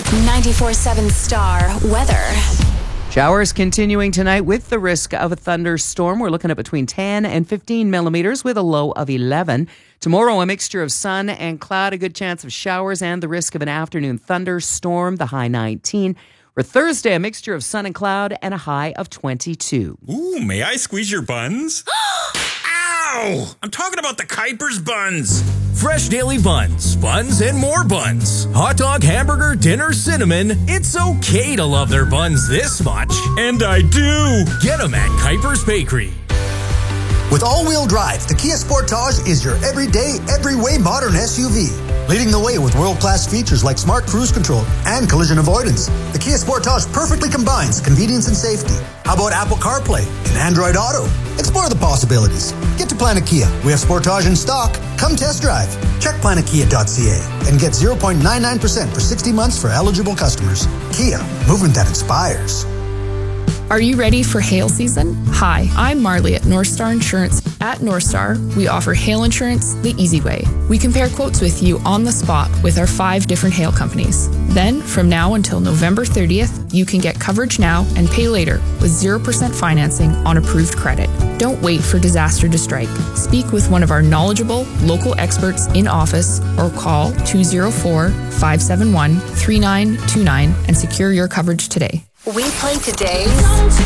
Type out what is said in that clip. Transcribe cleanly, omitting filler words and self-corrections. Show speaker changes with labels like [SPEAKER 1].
[SPEAKER 1] 94.7 Star Weather.
[SPEAKER 2] Showers continuing tonight with the risk of a thunderstorm. We're looking at between 10 and 15 millimeters with a low of 11. Tomorrow, a mixture of sun and cloud, a good chance of showers and the risk of an afternoon thunderstorm, the high 19. For Thursday, a mixture of sun and cloud and a high of 22.
[SPEAKER 3] Ooh, may I squeeze your buns? Ow! I'm talking about the Kuipers buns.
[SPEAKER 4] Fresh daily buns, buns and more buns. Hot dog, hamburger, dinner, cinnamon. It's okay to love their buns this much.
[SPEAKER 3] And I do.
[SPEAKER 4] Get them at Kuipers Bakery.
[SPEAKER 5] With all-wheel drive, the Kia Sportage is your everyday, every-way modern SUV. Leading the way with world-class features like smart cruise control and collision avoidance, the Kia Sportage perfectly combines convenience and safety. How about Apple CarPlay and Android Auto? Explore the possibilities. Get to Planet Kia. We have Sportage in stock. Come test drive. Check planetkia.ca and get 0.99% for 60 months for eligible customers. Kia, movement that inspires.
[SPEAKER 6] Are you ready for hail season? Hi, I'm Marley at North Star Insurance. At North Star, we offer hail insurance the easy way. We compare quotes with you on the spot with our 5 different hail companies. Then, from now until November 30th, you can get coverage now and pay later with 0% financing on approved credit. Don't wait for disaster to strike. Speak with one of our knowledgeable local experts in office or call 204-571-3929 and secure your coverage today.
[SPEAKER 1] We play today's